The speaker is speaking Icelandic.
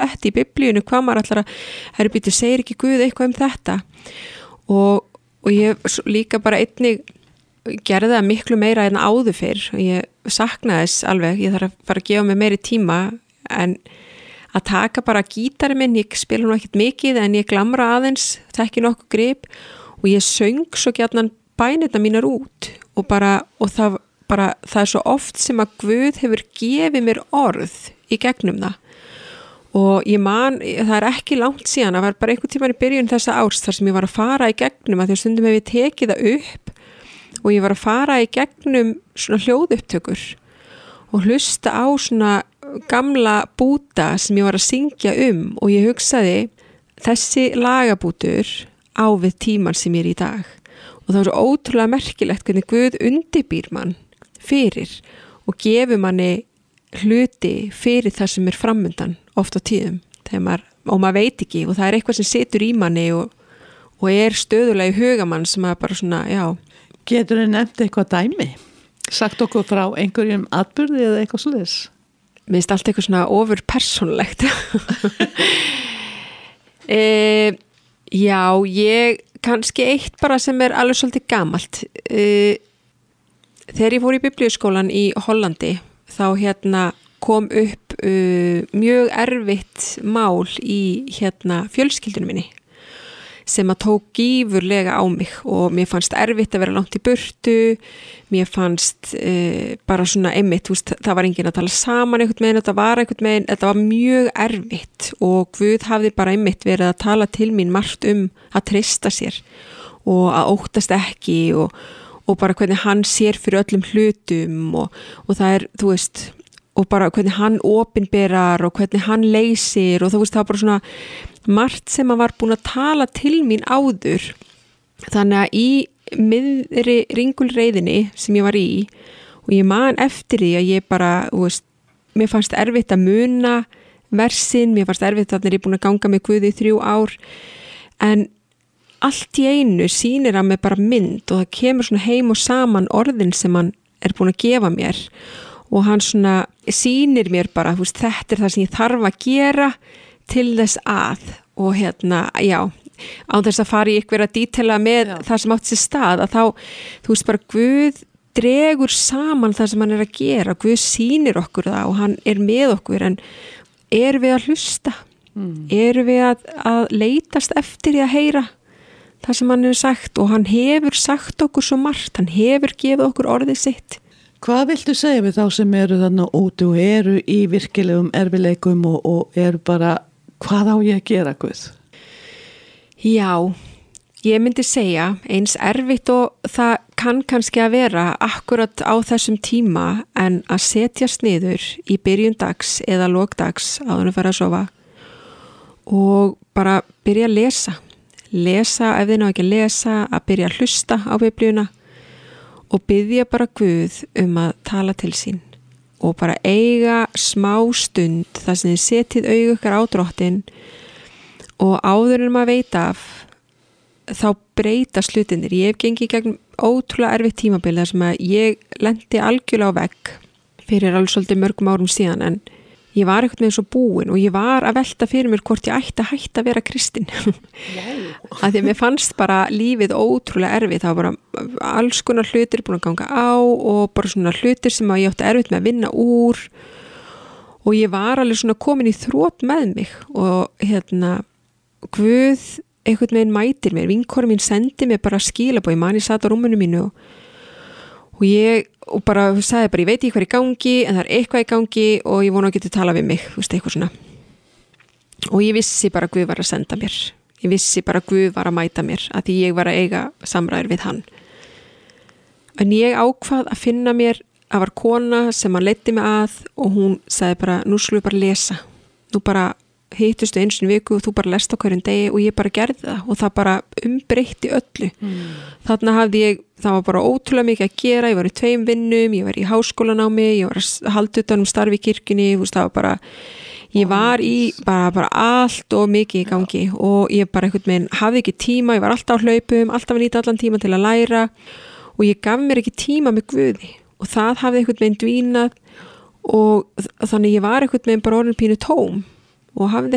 þetta í biblíunni, hvað maður ætlar að býtu, segir ekki Guð eitthvað þetta og ég líka bara einnig gerði það miklu meira en áður fyrr og ég saknaði þess alveg, ég þarf að fara að gefa mig meiri tíma en að taka bara gítari minn, ég spila nú ekkert mikið en ég glamra aðeins, tekki nokkuð grip og ég söng svo gjarnan bænirna mínar út og það er svo oft sem að Guð hefur gefið mér orð í gegnum það og ég man, það er ekki langt síðan, það var bara einhvern tímann í byrjun þessa árs þar sem ég var að fara í gegnum að því að stundum hef ég tekið það upp og ég var að fara í gegnum svona hljóðupptökur og hlusta á svona gamla búta sem ég var að syngja og ég hugsaði þessi lagabútur á við tíman sem ég í dag og það var svo ótrúlega merkilegt hvernig Guð undirbýr mann fyrir og gefur manni hluti fyrir það sem framundan oft á tíðum og maður veit ekki og það er eitthvað sem situr í manni og er stöðulega í hugamann sem að bara svona, já. Getur þið nefnt eitthvað dæmi? Sagt okkur frá einhverjum atburði eða eitthvað svoleiðis? Mér finnst allt eitthvað svona ofur persónulegt. Já, ég kannski eitt bara sem er alveg svolítið gamalt. Þegar ég fór í biblíuskólan í Hollandi þá kom upp mjög erfitt mál í fjölskyldunum minni sem að tók gífurlega á mig og mér fannst erfitt að vera langt í burtu, mér fannst bara svona einmitt, það var enginn að tala saman einhvern veginn, þetta var mjög erfitt og Guð hafði bara einmitt verið að tala til mín margt að treysta sér og að óttast ekki og bara hvernig hann sér fyrir öllum hlutum og það er, og bara hvernig hann opinberar og hvernig hann leysir og það var bara svona margt sem hann var búin að tala til mín áður. Þannig að í miðri ringulreiðinni sem ég var í og ég man eftir því að ég bara, mér fannst erfitt að muna versin, mér fannst erfitt að ég er búin að ganga með Guði í 3 ár en allt í einu sýnir hann mig bara mynd og það kemur svona heim og saman orðin sem hann er búin að gefa mér og hann svona sýnir mér bara, þetta er það sem ég þarf að gera til þess og já, á þess að fara í ykkur að dítela með það sem átt sér stað að þá, bara Guð dregur saman það sem hann er að gera, Guð sýnir okkur það og hann er með okkur en erum við að hlusta? Erum við að leitast eftir því að heyra það sem hann hefur sagt og hann hefur sagt okkur svo margt, hann hefur gefið okkur orðið sitt. Hvað viltu segja við þá sem eru þarna úti og eru í virkilegum erfileikum og eru bara, hvað á ég að gera, Guð? Já, ég myndi segja eins erfitt og það kann kannski að vera akkurat á þessum tíma en að setjast niður í byrjun dags eða lókdags áður að fara að sofa og bara byrja að lesa ef þið ná ekki að lesa, að byrja að hlusta á biblíuna og biðja bara Guð að tala til sín og bara eiga smá stund þar sem þið setið augu ykkar á Drottinn og áður en maður veit af þá breyta hlutirnir. Ég hef gengið gegn ótrúlega erfitt tímabil þar sem að ég lendi algjörlega á vegg fyrir alveg svolítið mörgum árum síðan en ég var eitthvað með svo búin og ég var að velta fyrir mér hvort ég ætti að hætta að vera kristin. Af því að mér fannst bara lífið ótrúlega erfitt. Það var bara alls konar hlutir búin að ganga á og bara svona hlutir sem að ég átti erfitt með að vinna úr og ég var alveg svona komin í þrot með mig og Guð einhvern veginn mætir mér. Vinkona mín sendi mér bara skilabóð, ég man ég sat á rúminu mínu og ég bara sagði bara, ég veit ekki hvað er í gangi en það er eitthvað í gangi og ég vona að geta tala við mig, eitthvað svona og ég vissi bara að Guð var að senda mér ég vissi bara að Guð var að mæta mér að því ég var að eiga samræður við hann en ég ákvað að finna mér að var kona sem hann leiddi mig að og hún sagði bara, nú skulum við bara lesa nú bara hittustu eins og viku og þú bara lest á hverjum degi og ég bara gerði það og það bara umbreytti öllu þarna hafði ég, það var bara ótrúlega mikið að gera, ég var í 2 vinnum ég var í háskólanámi, ég var að halda utan starfi í kirkjunni, það var bara ég var í bara allt og mikið í gangi og ég bara einhvern veginn hafði ekki tíma, ég var alltaf á hlaupum alltaf að nýta allan tíma til að læra og ég gaf mér ekki tíma með Guði og það hafði einhvern veginn dvínað og þannig ég var einhvern veginn bara orðin pínu tóm og hafði